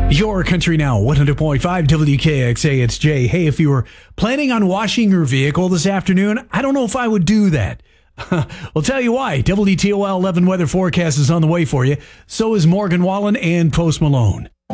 Your Country Now, 100.5 WKXA, it's Jay. Hey, if you were planning on washing your vehicle this afternoon, I don't know if I would do that. We'll tell you why. WTOL 11 weather forecast is on the way for you. So is Morgan Wallen and Post Malone.